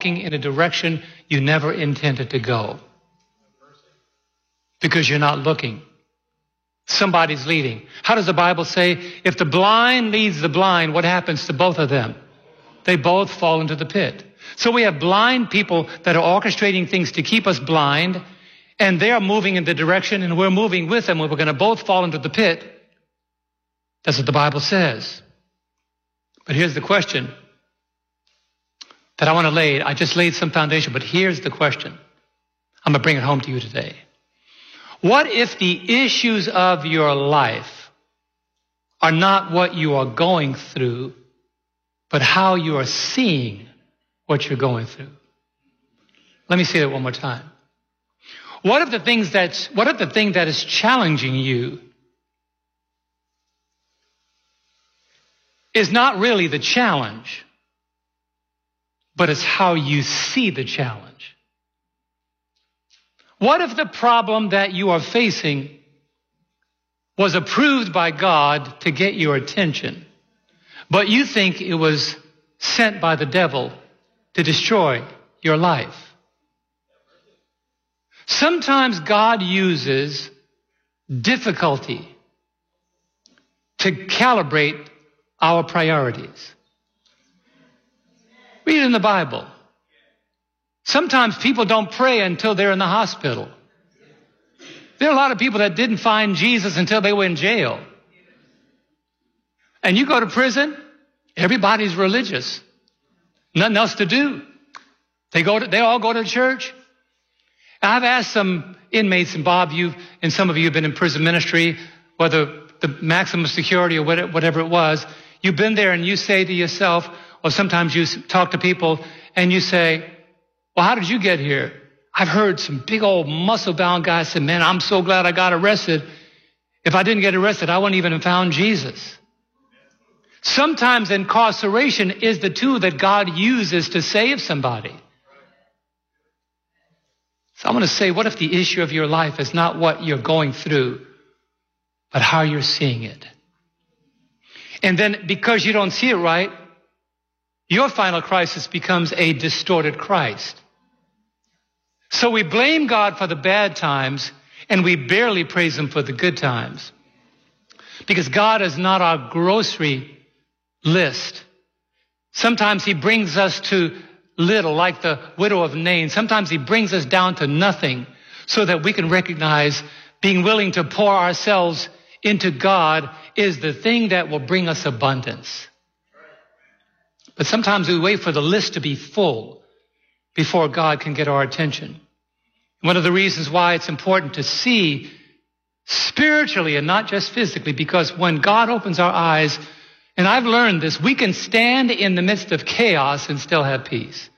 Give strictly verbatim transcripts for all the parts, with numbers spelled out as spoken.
walking in a direction you never intended to go because you're not looking. Somebody's leading. How does the Bible say? If the blind leads the blind, what happens to both of them? They both fall into the pit. So we have blind people that are orchestrating things to keep us blind, and they are moving in the direction, and we're moving with them, and we're going to both fall into the pit. That's what the Bible says. But here's the question that I want to lay. I just laid some foundation, but here's the question. I'm going to bring it home to you today. What if the issues of your life are not what you are going through, but how you are seeing what you're going through? Let me say that one more time. What if the things that's, what if the thing that is challenging you is not really the challenge, but it's how you see the challenge? What if the problem that you are facing was approved by God to get your attention, but you think it was sent by the devil to destroy your life? Sometimes God uses difficulty to calibrate our priorities. Read it in the Bible. Sometimes people don't pray until they're in the hospital. There are a lot of people that didn't find Jesus until they were in jail. And you go to prison, everybody's religious. Nothing else to do. They go to, they all go to church. And I've asked some inmates, and Bob, you and some of you have been in prison ministry, whether the maximum security or whatever it was. You've been there and you say to yourself, or sometimes you talk to people and you say, well, how did you get here? I've heard some big old muscle-bound guys say, man, I'm so glad I got arrested. If I didn't get arrested, I wouldn't even have found Jesus. Sometimes incarceration is the tool that God uses to save somebody. So I'm going to say, what if the issue of your life is not what you're going through, but how you're seeing it? And then because you don't see it right, your final crisis becomes a distorted Christ. So we blame God for the bad times, and we barely praise Him for the good times. Because God is not our grocery list. Sometimes He brings us to little, like the widow of Nain. Sometimes He brings us down to nothing so that we can recognize being willing to pour ourselves into God is the thing that will bring us abundance. But sometimes we wait for the list to be full before God can get our attention. One of the reasons why it's important to see spiritually and not just physically, because when God opens our eyes, and I've learned this, we can stand in the midst of chaos and still have peace.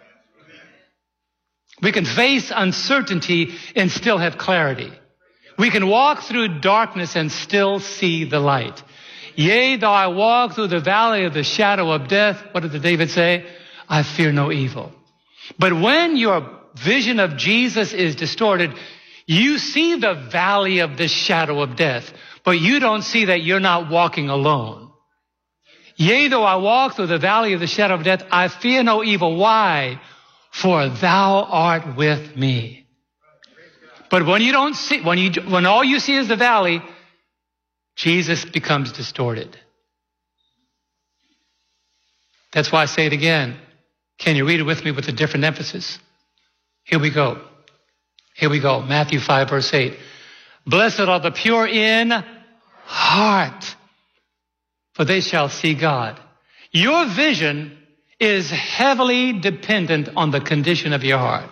We can face uncertainty and still have clarity. We can walk through darkness and still see the light. Yea, though I walk through the valley of the shadow of death, what did David say? I fear no evil. But when your vision of Jesus is distorted, you see the valley of the shadow of death, but you don't see that you're not walking alone. Yea, though I walk through the valley of the shadow of death, I fear no evil. Why? For thou art with me. But when you don't see, when you, when all you see is the valley, Jesus becomes distorted. That's why I say it again. Can you read it with me with a different emphasis? Here we go. Here we go. Matthew five, verse eight. Blessed are the pure in heart, for they shall see God. Your vision is heavily dependent on the condition of your heart.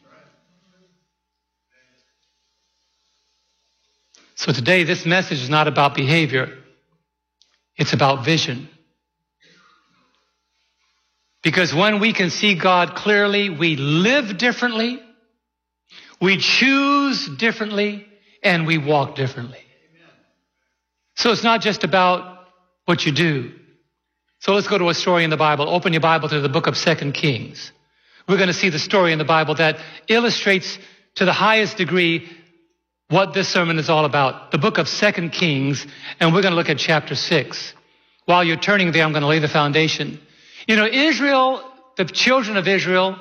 So today, this message is not about behavior. It's about vision. Because when we can see God clearly, we live differently, we choose differently, and we walk differently. So it's not just about what you do. So let's go to a story in the Bible. Open your Bible to the book of Second Kings. We're going to see the story in the Bible that illustrates to the highest degree what this sermon is all about. The book of Second Kings, and we're going to look at chapter six. While you're turning there, I'm going to lay the foundation. You know, Israel, the children of Israel,